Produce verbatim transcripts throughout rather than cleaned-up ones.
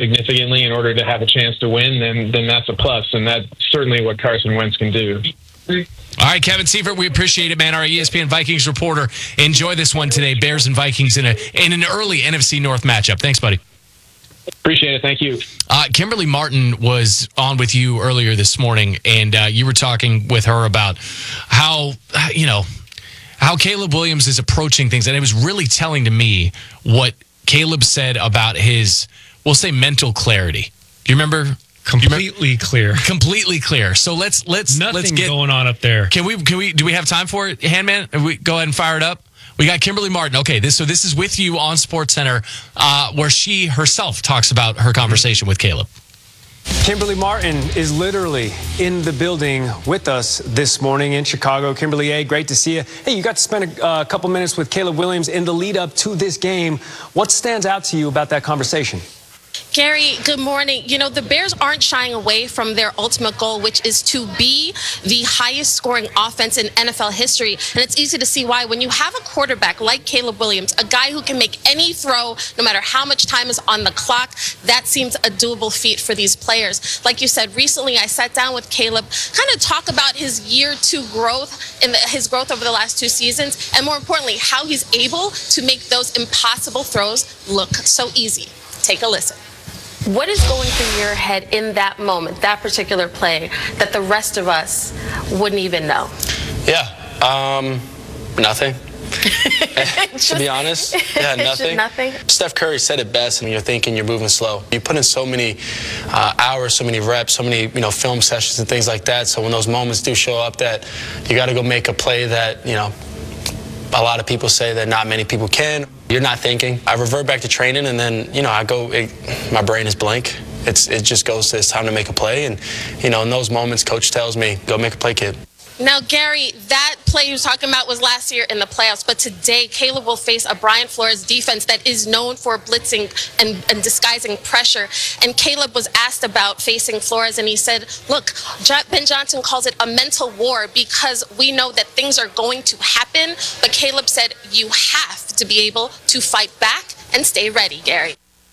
significantly in order to have a chance to win, then then that's a plus, and that's certainly what Carson Wentz can do. All right, Kevin Seifert, we appreciate it, man. Our E S P N Vikings reporter. Enjoy this one today. Bears and Vikings in a in an early N F C North matchup. Thanks, buddy. Appreciate it. Thank you. Uh, Kimberly Martin was on with you earlier this morning, and uh, you were talking with her about how, you know, how Caleb Williams is approaching things. And it was really telling to me what Caleb said about his, we'll say, mental clarity. Do you remember? Completely clear. Completely clear. So let's let's Nothing let's get going on up there. Can we can we do we have time for it, Handman? We go ahead and fire it up. We got Kimberly Martin. Okay, this so this is with you on SportsCenter, uh, where she herself talks about her conversation with Caleb. Kimberly Martin is literally in the building with us this morning in Chicago. Kimberly, A, great to see you. Hey, you got to spend a uh, couple minutes with Caleb Williams in the lead up to this game. What stands out to you about that conversation? Gary, good morning. You know, the Bears aren't shying away from their ultimate goal, which is to be the highest scoring offense in N F L history. And it's easy to see why. When you have a quarterback like Caleb Williams, a guy who can make any throw, no matter how much time is on the clock, that seems a doable feat for these players. Like you said, recently I sat down with Caleb, kind of talk about his year two growth, and his growth over the last two seasons, and more importantly, how he's able to make those impossible throws look so easy. Take a listen. What is going through your head in that moment, that particular play, that the rest of us wouldn't even know? Yeah, um, nothing. Just, to be honest, yeah, nothing. nothing. Steph Curry said it best when you're thinking you're moving slow. You put in so many uh, hours, so many reps, so many you know film sessions and things like that. So when those moments do show up, that you got to go make a play that you know a lot of people say that not many people can. You're not thinking. I revert back to training, and then you know I go. It, my brain is blank. It's it just goes to it's time to make a play, and you know in those moments, coach tells me, "Go make a play, kid." Now, Gary, that play you were talking about was last year in the playoffs, but today Caleb will face a Brian Flores defense that is known for blitzing and, and disguising pressure. And Caleb was asked about facing Flores, and he said, look, Ben Johnson calls it a mental war because we know that things are going to happen, but Caleb said you have to be able to fight back and stay ready, Gary.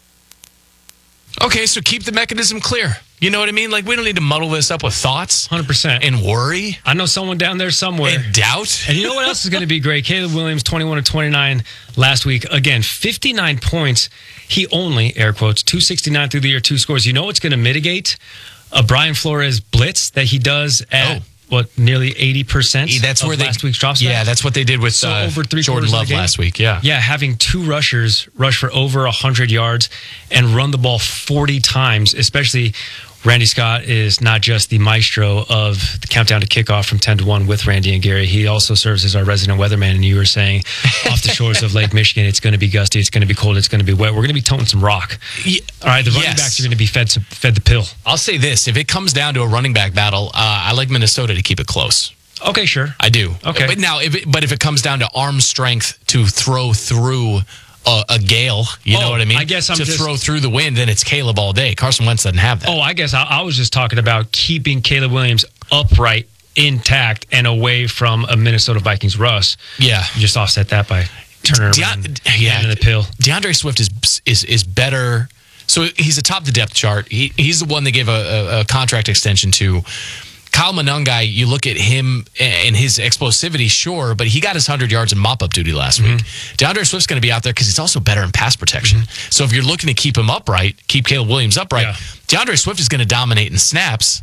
Okay, so keep the mechanism clear. You know what I mean? Like, we don't need to muddle this up with thoughts. one hundred percent. And worry. I know someone down there somewhere. And doubt. And you know what else is going to be great? Caleb Williams, twenty-one of twenty-nine last week. Again, fifty-nine points. He only, air quotes, two sixty-nine through the year, two scores. You know what's going to mitigate a Brian Flores blitz that he does at... Oh. What, nearly eighty percent that's of where they, last week's drops? Yeah, that's what they did with so uh, over three Jordan Love last week, yeah. Yeah, having two rushers rush for over one hundred yards and run the ball forty times, especially Randy Scott is not just the maestro of the countdown to kickoff from ten to one with Randy and Gary. He also serves as our resident weatherman, and you were saying off the shores of Lake Michigan, it's going to be gusty, it's going to be cold, it's going to be wet. We're going to be toting some rock. Yeah. All right, the running yes. backs are going to be fed, some, fed the pill. I'll say this. If it comes down to a running back battle, uh, I like Minnesota to keep it close. Okay, sure. I do. Okay. But now, if it, but if it comes down to arm strength to throw through a, a gale, you oh, know what I mean? I guess I'm to just, throw through the wind, then it's Caleb all day. Carson Wentz doesn't have that. Oh, I guess I, I was just talking about keeping Caleb Williams upright, intact, and away from a Minnesota Vikings rush. Yeah. You just offset that by turning De- around yeah. and the pill. DeAndre Swift is is is better. So he's atop the depth chart. He, he's the one they gave a, a, a contract extension to. Kyle Monangai, you look at him and his explosivity, sure, but he got his one hundred yards in mop-up duty last mm-hmm. week. DeAndre Swift's going to be out there because he's also better in pass protection. Mm-hmm. So if you're looking to keep him upright, keep Caleb Williams upright, yeah. DeAndre Swift is going to dominate in snaps.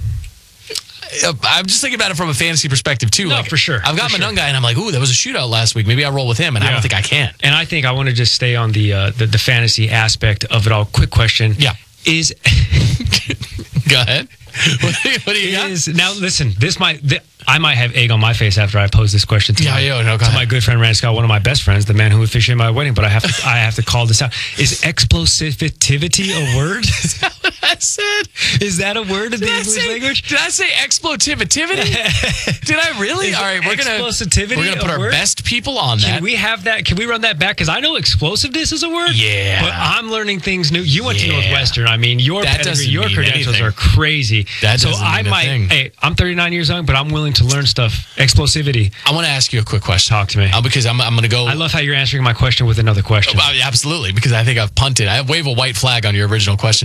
I'm just thinking about it from a fantasy perspective, too. No, like, for sure. I've got for Monangai, sure. and I'm like, ooh, that was a shootout last week. Maybe I roll with him, and yeah. I don't think I can. And I think I want to just stay on the, uh, the, the fantasy aspect of it all. Quick question. Yeah. Is... Go ahead. What do you, what do you got? Is, now, listen, this might... Th- I might have egg on my face after I pose this question to, yeah, my, yeah, no, to my good friend Randy Scott, one of my best friends, the man who officiated my wedding. But I have to, I have to call this out. Is explosivity a word? Is that what I said? Is that a word in the English say, language? Did I say explotivity? Did I really? Is All right, we're gonna explosivity we're gonna put our word? best people on that. Can we have that? Can we run that back? Because I know explosiveness is a word. Yeah, but I'm learning things new. You went yeah. to Northwestern. I mean, your that pedigree, your credentials anything. are crazy. That so doesn't I mean a might. thing. Hey, I'm thirty-nine years young, but I'm willing to learn stuff. Explosivity. I want to ask you a quick question. Talk to me. Uh, because I'm, I'm going to go... I love how you're answering my question with another question. Uh, absolutely, because I think I've punted. I wave a white flag on your original question.